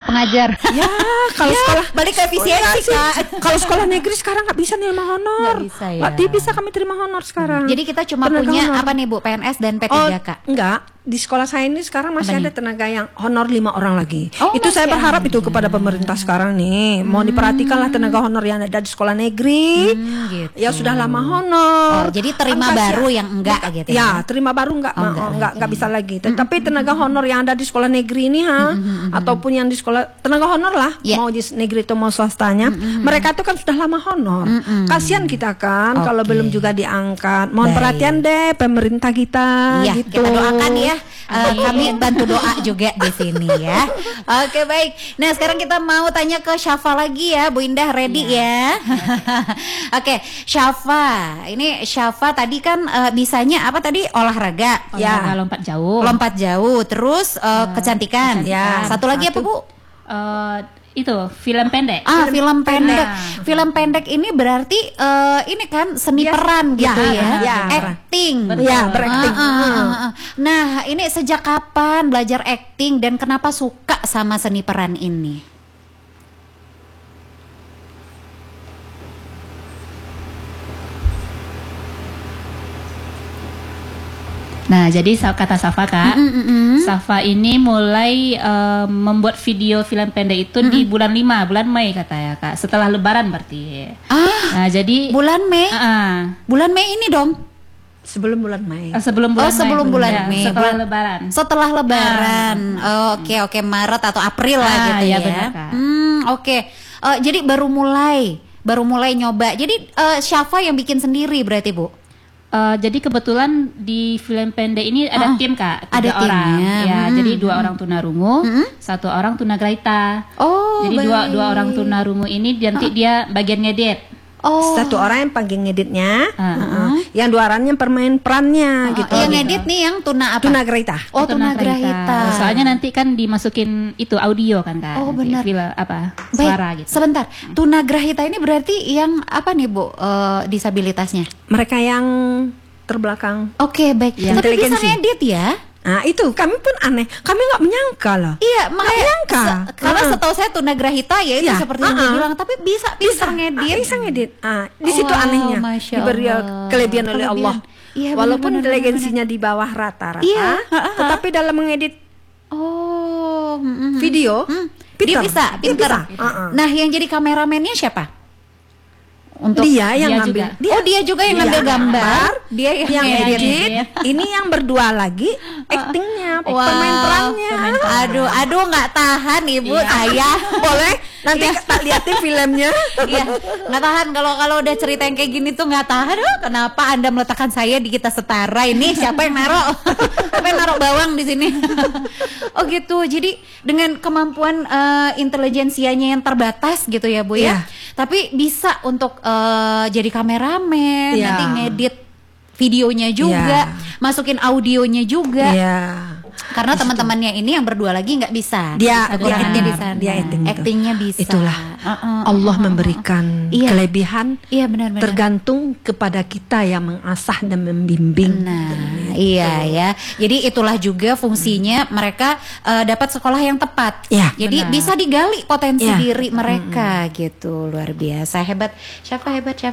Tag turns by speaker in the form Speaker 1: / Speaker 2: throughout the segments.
Speaker 1: pengajar.
Speaker 2: Ya, kalau sekolah
Speaker 3: balik ke efisiensi Kak.
Speaker 2: Kalau sekolah negeri sekarang nggak bisa nerima honor.
Speaker 1: Nggak bisa ya.
Speaker 2: Nggak bisa kami terima honor sekarang.
Speaker 3: Jadi kita cuma
Speaker 2: Tenaga
Speaker 3: punya
Speaker 2: honor.
Speaker 3: apa nih Bu, PNS dan P3K.
Speaker 2: Enggak. Di sekolah saya ini sekarang masih
Speaker 3: Apa
Speaker 2: ada tenaga yang honor 5 orang lagi.
Speaker 3: Oh,
Speaker 2: Itu saya
Speaker 3: masih
Speaker 2: berharap
Speaker 3: ada.
Speaker 2: itu kepada pemerintah sekarang nih. Mau diperhatikanlah tenaga honor yang ada di sekolah negeri.
Speaker 3: Gitu.
Speaker 2: Ya sudah lama honor.
Speaker 3: Oh, jadi terima
Speaker 2: Kan kasihan.
Speaker 3: baru yang enggak gitu
Speaker 2: Ya, terima baru enggak, enggak bisa lagi. Tetapi tenaga honor yang ada di sekolah negeri ini ataupun yang di sekolah tenaga honor lah,
Speaker 3: Ya.
Speaker 2: mau di negeri atau mau swastanya, mereka itu kan sudah lama honor. Kasihan kita kan kalau
Speaker 3: Oke.
Speaker 2: belum juga diangkat. Mohon
Speaker 3: Baik.
Speaker 2: perhatian deh pemerintah kita
Speaker 3: Iya,
Speaker 2: gitu.
Speaker 3: kita doakan ya. Kami bantu doa juga di sini ya. Oke, baik. Nah, sekarang kita mau tanya ke Syafa lagi ya, Bu Indah, ready ya? Oke, Syafa. Ini Syafa tadi kan bisanya apa tadi? Olahraga.
Speaker 1: Ya, lompat jauh.
Speaker 3: Lompat jauh, terus kecantikan.
Speaker 2: Ya,
Speaker 3: Satu lagi apa, Bu?
Speaker 1: Itu film pendek.
Speaker 3: Film pendek. Film pendek ini berarti ini kan seni peran gitu ya.
Speaker 2: ya.
Speaker 3: Acting.
Speaker 1: Betul.
Speaker 2: Ya, berakting.
Speaker 3: Nah, ini sejak kapan belajar acting dan kenapa suka sama seni peran ini?
Speaker 1: Nah, jadi kata Safa Kak, Safa ini mulai membuat video film pendek itu di bulan 5, bulan Mei katanya Kak, setelah Lebaran berarti. Nah, jadi
Speaker 3: Bulan Mei. Bulan Mei ini dong.
Speaker 2: Sebelum bulan Mei.
Speaker 1: sebelum bulan
Speaker 3: sebelum
Speaker 1: Mei,
Speaker 3: bulan
Speaker 1: ya,
Speaker 3: Mei.
Speaker 1: setelah Lebaran.
Speaker 3: Setelah Lebaran. Oke, Maret atau April lah gitu
Speaker 1: ya,
Speaker 3: ya.
Speaker 1: benar, Kak.
Speaker 3: Oke. Jadi baru mulai nyoba. Jadi Syafa yang bikin sendiri berarti, Bu?
Speaker 1: Jadi kebetulan di film pendek ini ada tim Kak, 3
Speaker 3: ada
Speaker 1: orang.
Speaker 3: timnya.
Speaker 1: Ya, jadi 2 orang tunarungu, 1 orang tunagrahita.
Speaker 3: Oh,
Speaker 1: Jadi
Speaker 3: baik.
Speaker 1: dua orang tunarungu ini nanti dia bagian ngedit.
Speaker 3: Oh.
Speaker 2: Satu orang yang panggil ngeditnya, yang 2 orangnya permain perannya gitu.
Speaker 3: Yang ngedit nih yang tuna apa?
Speaker 2: Tunagrahita.
Speaker 3: Oh, tunagrahita.
Speaker 1: Soalnya nanti kan dimasukin itu audio kan Kak.
Speaker 3: Oh,
Speaker 1: nanti
Speaker 3: benar. Baik,
Speaker 1: Suara gitu.
Speaker 3: sebentar. Tunagrahita ini berarti yang apa nih, Bu? Disabilitasnya?
Speaker 2: Mereka yang terbelakang.
Speaker 3: Oke, baik.
Speaker 2: Yang
Speaker 3: Tapi bisa
Speaker 2: inteligensi.
Speaker 3: ngedit ya?
Speaker 2: Nah itu kami pun aneh, kami nggak menyangka loh.
Speaker 3: Iya, makanya
Speaker 2: nyangka.
Speaker 3: karena setahu saya tunagrahita ya itu
Speaker 2: Iya,
Speaker 3: seperti yang dibilang, tapi bisa ngedit.
Speaker 2: Bisa ngedit. Di situ
Speaker 3: Wow,
Speaker 2: anehnya.
Speaker 3: Masya
Speaker 2: Diberi
Speaker 3: Allah.
Speaker 2: kelebihan oleh Allah.
Speaker 3: Iya,
Speaker 2: Walaupun
Speaker 3: benar-benar,
Speaker 2: inteligensinya di bawah rata-rata,
Speaker 3: Iya,
Speaker 2: tetapi dalam mengedit
Speaker 3: Oh,
Speaker 2: video,
Speaker 3: dia
Speaker 2: pintar.
Speaker 3: bisa,
Speaker 2: Dia
Speaker 3: pintar.
Speaker 2: bisa.
Speaker 3: Nah, yang jadi kameramennya siapa? Untuk
Speaker 2: Dia yang
Speaker 1: dia
Speaker 2: ngambil.
Speaker 1: juga.
Speaker 3: dia juga yang ngambil gambar, dia yang
Speaker 2: edit.
Speaker 1: edit.
Speaker 2: Ini yang berdua lagi actingnya, pemain perannya.
Speaker 3: Aduh, nggak tahan Ibu, saya.
Speaker 2: Boleh nanti tak liatin filmnya.
Speaker 3: Iya, nggak tahan kalau udah cerita yang kayak gini tuh nggak tahan. Kenapa Anda meletakkan saya di Kita Setara ini? Siapa yang naruh? Siapa yang naruh bawang di sini? Oh gitu. Jadi dengan kemampuan intelijensianya yang terbatas gitu ya, Bu ya.
Speaker 2: Iya.
Speaker 3: Tapi bisa untuk jadi kameramen,
Speaker 2: Iya.
Speaker 3: nanti ngedit videonya juga, masukin audionya juga.
Speaker 2: Iya.
Speaker 3: Karena teman-temannya ini yang berdua lagi nggak bisa.
Speaker 2: Dia
Speaker 3: kurangnya di sana.
Speaker 2: dia acting gitu.
Speaker 3: Actingnya bisa.
Speaker 2: Itulah Allah memberikan
Speaker 3: Iya.
Speaker 2: kelebihan.
Speaker 3: Iya, benar-benar.
Speaker 2: Tergantung kepada kita yang mengasah dan membimbing.
Speaker 3: Nah, iya ya. Jadi itulah juga fungsinya mereka dapat sekolah yang tepat.
Speaker 2: Ya,
Speaker 3: Jadi
Speaker 1: benar.
Speaker 3: bisa digali potensi
Speaker 2: Ya.
Speaker 3: diri mereka gitu. Luar biasa, hebat. Siapa?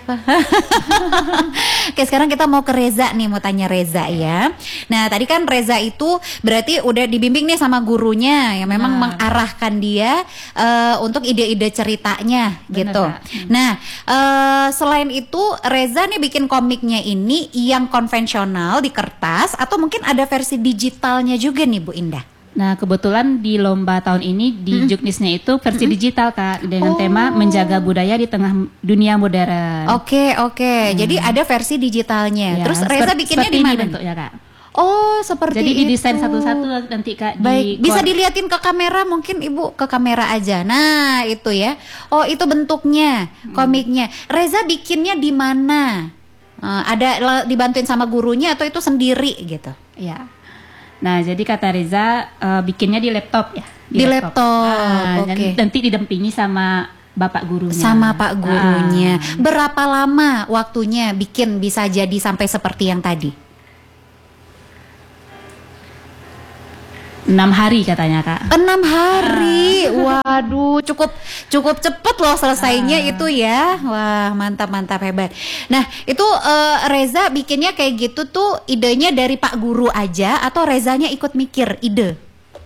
Speaker 3: Oke, sekarang kita mau ke Reza nih, mau tanya Reza ya. Nah, tadi kan Reza itu berarti udah dibimbing nih sama gurunya yang memang mengarahkan dia untuk ide-ide ceritanya gitu.
Speaker 1: Kak.
Speaker 3: Nah, selain itu Reza nih bikin komiknya ini yang konvensional di kertas atau mungkin ada versi digitalnya juga nih Bu Indah?
Speaker 1: Nah, kebetulan di lomba tahun ini di Juknisnya itu versi digital Kak, dengan tema menjaga budaya di tengah dunia modern.
Speaker 3: Oke. Jadi ada versi digitalnya.
Speaker 1: Ya,
Speaker 3: Terus Reza bikinnya di
Speaker 1: seperti ini
Speaker 3: mana?
Speaker 1: bentuknya Kak.
Speaker 3: Oh, seperti
Speaker 1: Jadi
Speaker 3: itu.
Speaker 1: didesain satu-satu nanti Kak.
Speaker 3: Baik, bisa dilihatin ke kamera, mungkin Ibu ke kamera aja. Nah, itu ya. Oh, itu bentuknya komiknya. Reza bikinnya di mana? Ada dibantuin sama gurunya atau itu sendiri gitu?
Speaker 1: Ya. Nah, jadi kata Reza bikinnya di laptop ya.
Speaker 3: Di laptop, oke.
Speaker 1: Nanti didampingi sama bapak gurunya.
Speaker 3: Sama Pak gurunya. Berapa lama waktunya bikin bisa jadi sampai seperti yang tadi?
Speaker 1: 6 hari katanya Kak.
Speaker 3: 6 hari. Wah, Waduh, cukup cepet loh selesainya itu ya. Wah, mantap hebat. Nah, itu Reza bikinnya kayak gitu tuh idenya dari Pak Guru aja atau Rezanya ikut mikir ide?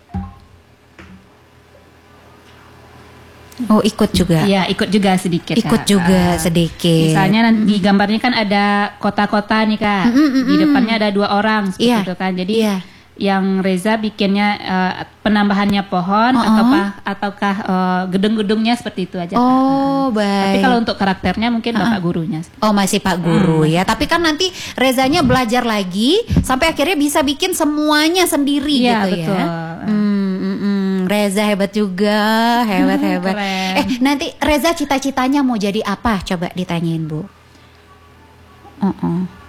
Speaker 3: Oh, ikut juga.
Speaker 1: Iya, ikut juga sedikit.
Speaker 3: Ikut
Speaker 1: Kak.
Speaker 3: juga sedikit.
Speaker 1: Misalnya di gambarnya kan ada kota-kota nih Kak. Di depannya ada 2 orang seperti itu kan. Jadi yang Reza bikinnya penambahannya pohon ataukah gedung-gedungnya seperti itu aja.
Speaker 3: Oh,
Speaker 1: Kak.
Speaker 3: baik.
Speaker 1: Tapi kalau untuk karakternya mungkin Bapak Gurunya.
Speaker 3: Oh, masih Pak Guru ya. Tapi kan nanti Rezanya belajar lagi sampai akhirnya bisa bikin semuanya sendiri
Speaker 1: Iya,
Speaker 3: gitu
Speaker 1: betul.
Speaker 3: ya. Reza hebat juga, hebat. Nanti Reza cita-citanya mau jadi apa? Coba ditanyain Bu.